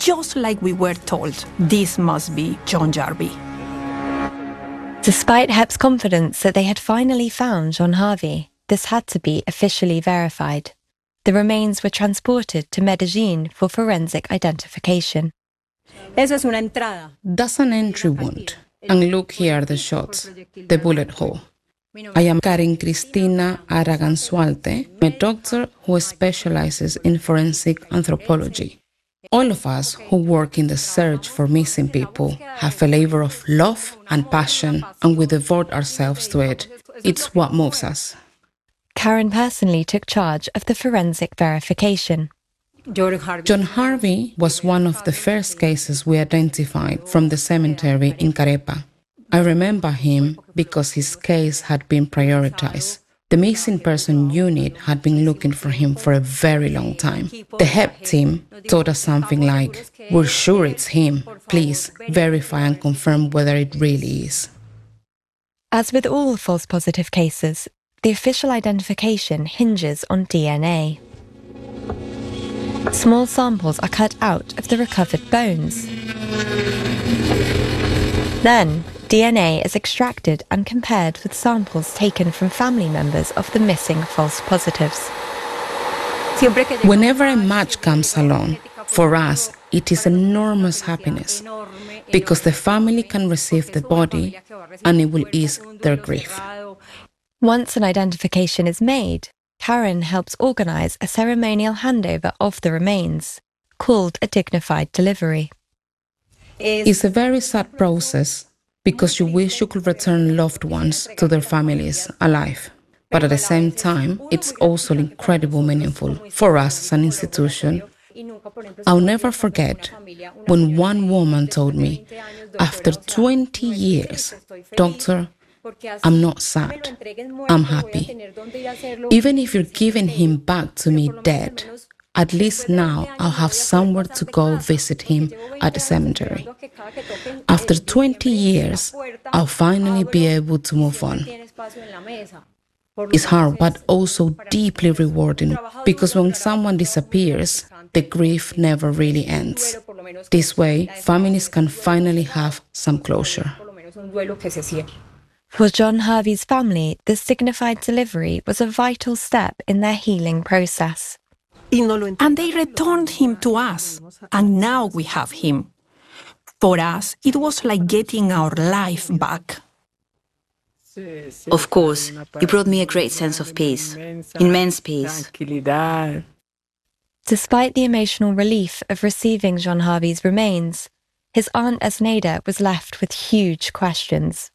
just like we were told, this must be John Jarvie. Despite HEP's confidence that they had finally found John Harvey, this had to be officially verified. The remains were transported to Medellin for forensic identification. That's an entry wound. And look here are the shots, the bullet hole. I am Karin Cristina Aragan Sualte, a doctor who specializes in forensic anthropology. All of us who work in the search for missing people have a labor of love and passion, and we devote ourselves to it. It's what moves us. Karin personally took charge of the forensic verification. John Harvey was one of the first cases we identified from the cemetery in Carepa. I remember him because his case had been prioritized. The missing person unit had been looking for him for a very long time. The HEP team told us something like, "We're sure it's him. Please verify and confirm whether it really is." As with all false positive cases, the official identification hinges on DNA. Small samples are cut out of the recovered bones. Then, DNA is extracted and compared with samples taken from family members of the missing false positives. Whenever a match comes along, for us, it is enormous happiness because the family can receive the body and it will ease their grief. Once an identification is made, Karin helps organize a ceremonial handover of the remains, called a dignified delivery. It's a very sad process because you wish you could return loved ones to their families alive. But at the same time, it's also incredibly meaningful for us as an institution. I'll never forget when one woman told me, after 20 years, "Doctor, I'm not sad, I'm happy. Even if you're giving him back to me dead, at least now I'll have somewhere to go visit him at the cemetery. After 20 years, I'll finally be able to move on." It's hard, but also deeply rewarding, because when someone disappears, the grief never really ends. This way, families can finally have some closure. For John Harvey's family, this dignified delivery was a vital step in their healing process. And they returned him to us, and now we have him. For us, it was like getting our life back. Of course, it brought me a great sense of peace, immense peace. Despite the emotional relief of receiving John Harvey's remains, his aunt Esneda was left with huge questions.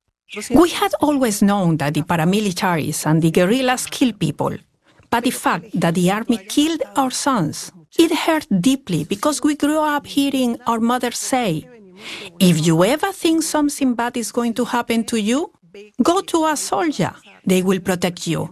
We had always known that the paramilitaries and the guerrillas kill people, but the fact that the army killed our sons, it hurt deeply because we grew up hearing our mother say, "If you ever think something bad is going to happen to you, go to a soldier, they will protect you."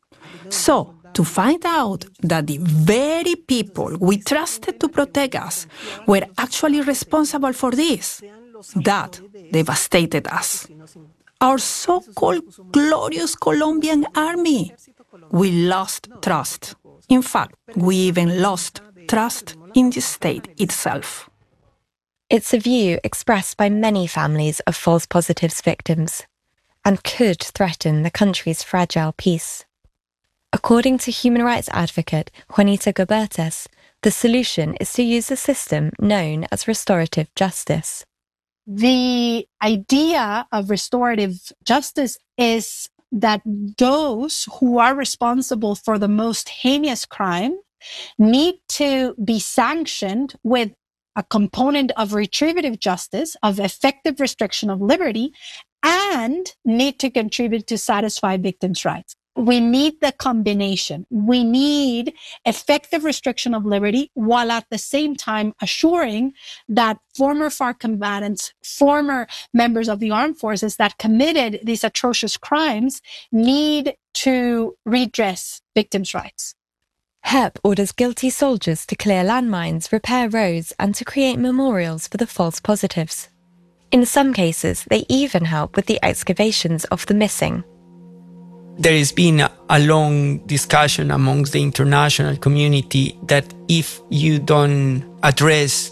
So, to find out that the very people we trusted to protect us were actually responsible for this, that devastated us. Our so-called glorious Colombian army. We lost trust. In fact, we even lost trust in the state itself. It's a view expressed by many families of false positives victims and could threaten the country's fragile peace. According to human rights advocate Juanita Gobertes, the solution is to use a system known as restorative justice. The idea of restorative justice is that those who are responsible for the most heinous crime need to be sanctioned with a component of retributive justice, of effective restriction of liberty, and need to contribute to satisfy victims' rights. We need the combination. We need effective restriction of liberty while at the same time assuring that former FARC combatants, former members of the armed forces that committed these atrocious crimes need to redress victims' rights. HEP orders guilty soldiers to clear landmines, repair roads, and to create memorials for the false positives. In some cases, they even help with the excavations of the missing. There has been a long discussion amongst the international community that if you don't address